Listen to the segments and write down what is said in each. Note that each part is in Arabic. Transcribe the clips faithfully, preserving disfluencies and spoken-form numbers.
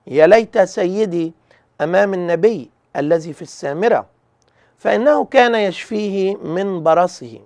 يا ليت سيدي أمام النبي الذي في السامرة، فإنه كان يشفيه من برصه.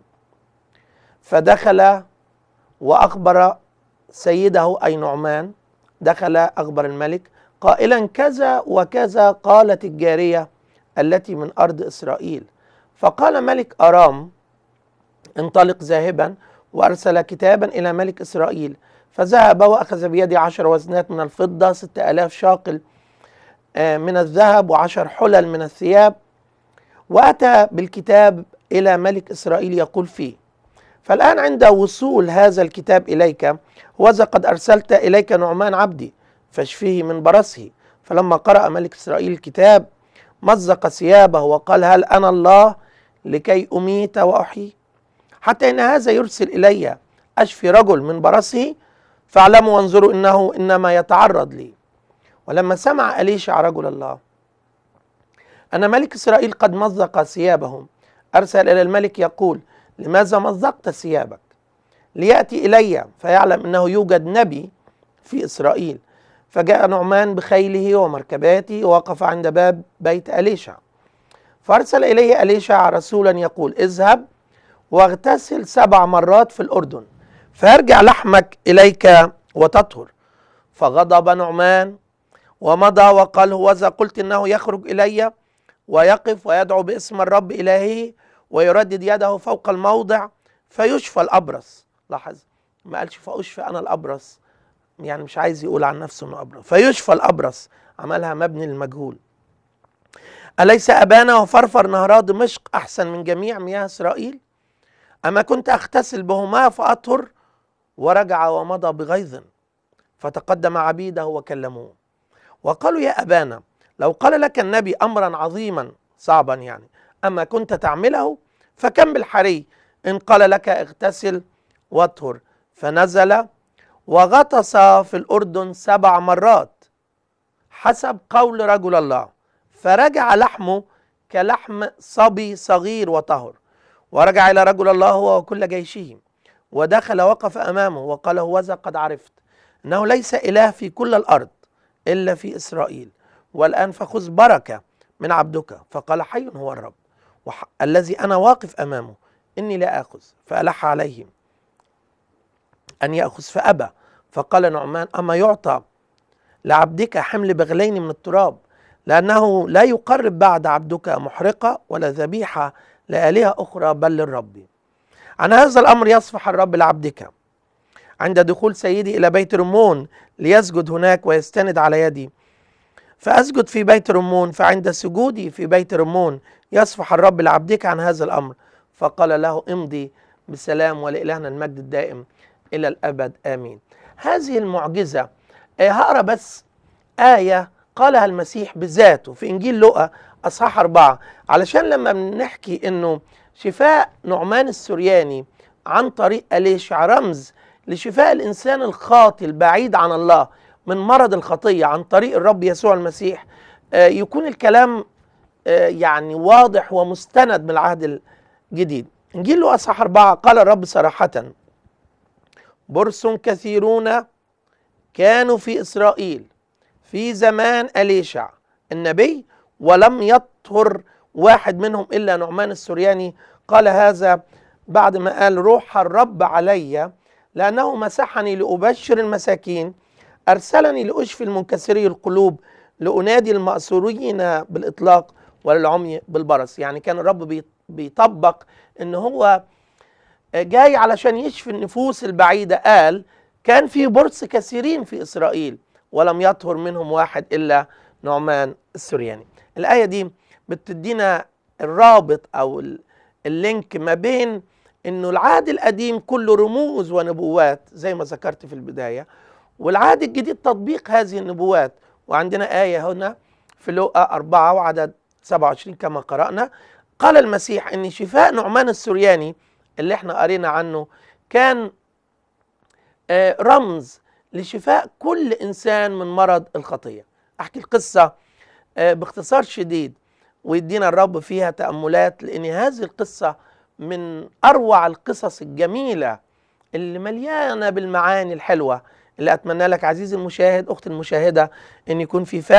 فدخل وأخبر سيده أي نعمان، دخل أخبر الملك قائلا كذا وكذا قالت الجارية التي من أرض إسرائيل. فقال ملك أرام انطلق ذاهبا، وأرسل كتابا إلى ملك إسرائيل، فذهب وأخذ بيدي عشر وزنات من الفضة، ستة آلاف شاقل من الذهب، وعشر حلل من الثياب، وأتى بالكتاب إلى ملك إسرائيل يقول فيه: فالآن عند وصول هذا الكتاب إليك، وذا قد أرسلت إليك نعمان عبدي فاشفيه من برصه. فلما قرأ ملك إسرائيل الكتاب مزق ثيابه وقال: هل أنا الله لكي أميت وأحيي؟ حتى إن هذا يرسل إلي أشفي رجل من برصه؟ فاعلموا وانظروا إنه إنما يتعرض لي. ولما سمع أليشع رجل الله أن ملك إسرائيل قد مزق ثيابهم، أرسل إلى الملك يقول: لماذا مزقت ثيابك؟ ليأتي إلي فيعلم أنه يوجد نبي في إسرائيل. فجاء نعمان بخيله ومركباته ووقف عند باب بيت أليشع، فأرسل إليه أليشع رسولا يقول: اذهب واغتسل سبع مرات في الأردن، فيرجع لحمك إليك وتطهر. فغضب نعمان ومضى وقال: هوذا قلت إنه يخرج إلي ويقف ويدعو باسم الرب إلهه ويردد يده فوق الموضع فيشفى الأبرص. لاحظ ما قالش فأشفى أنا الأبرص، يعني مش عايز يقول عن نفسه إنه أبرص، فيشفى الأبرص، عملها مبني للمجهول. أليس أبانا وفرفر نهرا دمشق أحسن من جميع مياه إسرائيل؟ أما كنت أغتسل بهما فأطهر؟ ورجع ومضى بغيظ، فتقدم عبيده وكلموه وقالوا: يا أبانا، لو قال لك النبي أمرا عظيما صعبا يعني أما كنت تعمله؟ فكم بالحري إن قال لك اغتسل واطهر؟ فنزل وغطس في الأردن سبع مرات حسب قول رجل الله، فرجع لحمه كلحم صبي صغير وطهر. ورجع إلى رجل الله هو وكل جيشه، ودخل وقف أمامه وقال: هوذا قد عرفت أنه ليس إله في كل الأرض إلا في إسرائيل، والآن فخذ بركة من عبدك. فقال: حي هو الرب الذي أنا واقف أمامه إني لا آخذ. فألح عليهم أن يأخذ فأبى. فقال نعمان: أما يعطى لعبدك حمل بغلين من التراب، لأنه لا يقرب بعد عبدك محرقة ولا ذبيحة لآلهة أخرى بل للرب. عن هذا الأمر يصفح الرب لعبدك عند دخول سيدي إلى بيت رمون ليسجد هناك ويستند على يدي، فأسجد في بيت رمون. فعند سجودي في بيت رمون يصفح الرب لعبدك عن هذا الأمر. فقال له: امضي بسلام، ولإلهنا المجد الدائم إلى الأبد آمين. هذه المعجزة هقرأ بس آية قالها المسيح بذاته في إنجيل لوقا أصحاح أربعة، علشان لما بنحكي إنه شفاء نعمان السرياني عن طريق أليشع رمز لشفاء الإنسان الخاطئ البعيد عن الله من مرض الخطية عن طريق الرب يسوع المسيح، يكون الكلام يعني واضح ومستند من العهد الجديد. إنجيل لوقا أصحاح أربعة: قال الرب صراحة: برص كثيرون كانوا في إسرائيل في زمان أليشع النبي، ولم يطهر واحد منهم إلا نعمان السرياني. قال هذا بعد ما قال: روح الرب علي لأنه مسحني لأبشر المساكين، أرسلني لأشفي المنكسري القلوب، لأنادي المأسورين بالإطلاق وللعمي بالبرص. يعني كان الرب بيطبق إن هو جاي علشان يشفي النفوس البعيدة. قال كان في برص كثيرين في إسرائيل ولم يطهر منهم واحد إلا نعمان السرياني. الآية دي بتدينا الرابط أو اللينك ما بين إنه العهد القديم كله رموز ونبوات زي ما ذكرت في البداية، والعهد الجديد تطبيق هذه النبوات. وعندنا آية هنا في لوقا أربعة وعدد سبعة وعشرين كما قرأنا: قال المسيح إن شفاء نعمان السرياني اللي احنا قرينا عنه كان رمز لشفاء كل إنسان من مرض الخطية. أحكي القصة باختصار شديد ويدينا الرب فيها تأملات، لأن هذه القصة من أروع القصص الجميلة اللي مليانة بالمعاني الحلوة اللي أتمنى لك عزيزي المشاهد أختي المشاهدة أن يكون في